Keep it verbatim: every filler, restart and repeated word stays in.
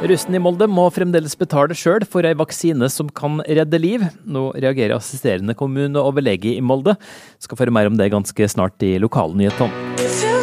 Russen i Molde må fremdeles betale selv for en vaksine som kan redde liv. Nå reagerer assisterende kommuneoverlege i Molde. Skal få høre mer om det ganske snart i lokalnyhetene.